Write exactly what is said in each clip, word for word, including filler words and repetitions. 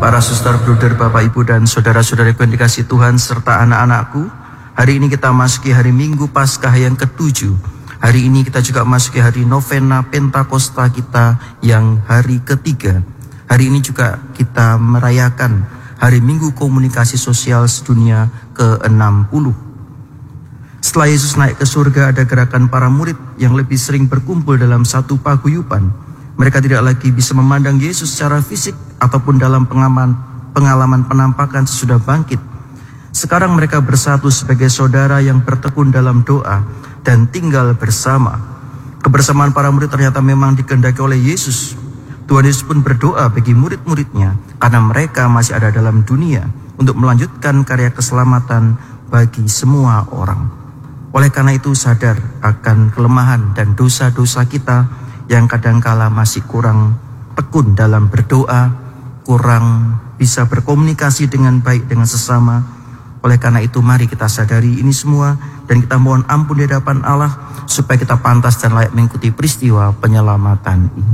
Para suster, bruder, bapak, ibu, dan saudara-saudaraku yang dikasihi Tuhan serta anak-anakku, hari ini kita masuki hari Minggu Paskah yang ketujuh. Hari ini kita juga masuki hari novena Pentakosta kita yang hari ketiga. Hari ini juga kita merayakan hari Minggu Komunikasi Sosial Sedunia ke enam puluh. Setelah Yesus naik ke surga, ada gerakan para murid yang lebih sering berkumpul dalam satu paguyuban. Mereka tidak lagi bisa memandang Yesus secara fisik ataupun dalam pengalaman, pengalaman penampakan sesudah bangkit. Sekarang mereka bersatu sebagai saudara yang bertekun dalam doa dan tinggal bersama. Kebersamaan para murid ternyata memang dikehendaki oleh Yesus. Tuhan Yesus pun berdoa bagi murid-muridnya karena mereka masih ada dalam dunia untuk melanjutkan karya keselamatan bagi semua orang. Oleh karena itu sadar akan kelemahan dan dosa-dosa kita yang kadangkala masih kurang tekun dalam berdoa, kurang bisa berkomunikasi dengan baik dengan sesama. Oleh karena itu mari kita sadari ini semua dan kita mohon ampun di hadapan Allah supaya kita pantas dan layak mengikuti peristiwa penyelamatan ini.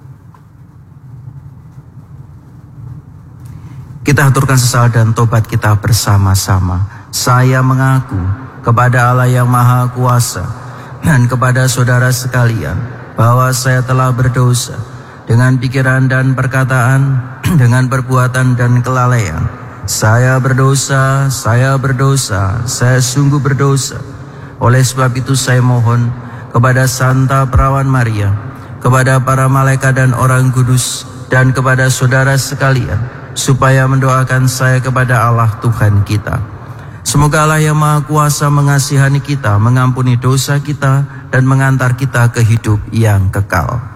Kita aturkan sesal dan tobat kita bersama-sama. Saya mengaku kepada Allah yang Maha Kuasa dan kepada saudara sekalian bahwa saya telah berdosa dengan pikiran dan perkataan, dengan perbuatan dan kelalaian. Saya berdosa, saya berdosa, saya sungguh berdosa. Oleh sebab itu saya mohon kepada Santa Perawan Maria, kepada para malaikat dan orang kudus, dan kepada saudara sekalian, supaya mendoakan saya kepada Allah Tuhan kita. Semoga Allah yang Maha Kuasa mengasihani kita, mengampuni dosa kita, dan mengantar kita ke hidup yang kekal.